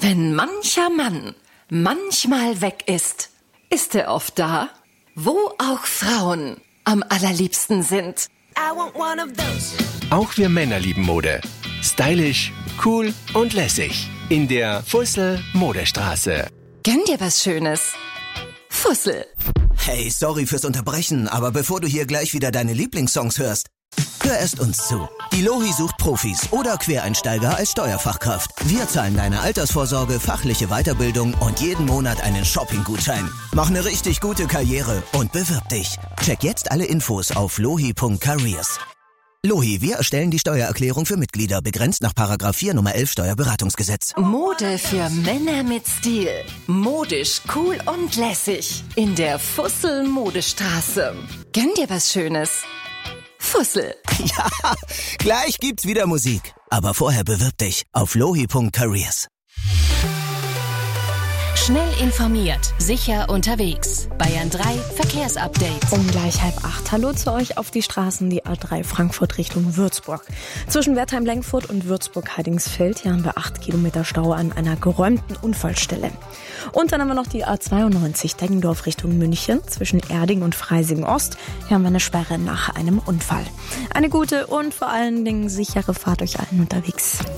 Wenn mancher Mann manchmal weg ist, ist er oft da, wo auch Frauen am allerliebsten sind. Auch wir Männer lieben Mode. Stylisch, cool und lässig. In der Fussel Modestraße. Gönn dir was Schönes. Fussel. Hey, sorry fürs Unterbrechen, aber bevor du hier gleich wieder deine Lieblingssongs hörst, hör erst uns zu. Die Lohi sucht Profis oder Quereinsteiger als Steuerfachkraft. Wir zahlen deine Altersvorsorge, fachliche Weiterbildung und jeden Monat einen Shopping-Gutschein. Mach eine richtig gute Karriere und bewirb dich. Check jetzt alle Infos auf lohi.careers. Lohi, wir erstellen die Steuererklärung für Mitglieder, begrenzt nach § 4 Nummer 11 Steuerberatungsgesetz. Mode für Männer mit Stil. Modisch, cool und lässig. In der Fussel Modestraße. Gönn dir was Schönes. Fussel. Ja, gleich gibt's wieder Musik. Aber vorher bewirb dich auf lohi.careers. Schnell informiert, sicher unterwegs. Bayern 3 Verkehrsupdate. Um gleich 7:30. Hallo zu euch auf die Straßen, die A3 Frankfurt Richtung Würzburg. Zwischen Wertheim-Lenkfurt und Würzburg-Heidingsfeld hier haben wir 8 Kilometer Stau an einer geräumten Unfallstelle. Und dann haben wir noch die A92 Deggendorf Richtung München zwischen Erding und Freising-Ost. Hier haben wir eine Sperre nach einem Unfall. Eine gute und vor allen Dingen sichere Fahrt euch allen unterwegs.